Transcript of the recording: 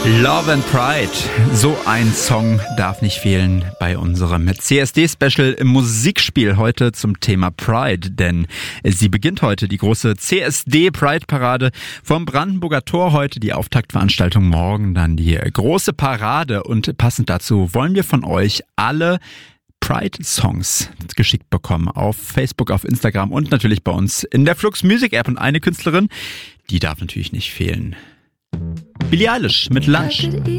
Love and Pride, so ein Song darf nicht fehlen bei unserem CSD-Special im Musikspiel heute zum Thema Pride, denn sie beginnt heute, die große CSD-Pride-Parade vom Brandenburger Tor heute, die Auftaktveranstaltung morgen, dann die große Parade und passend dazu wollen wir von euch alle Pride-Songs geschickt bekommen auf Facebook, auf Instagram und natürlich bei uns in der Flux Music App und eine Künstlerin, die darf natürlich nicht fehlen. Billie Eilish mit Lunch.